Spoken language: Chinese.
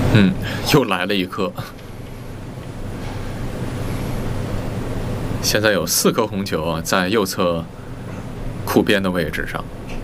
又来了一颗。现在有4颗红球啊，在右侧库边的位置上。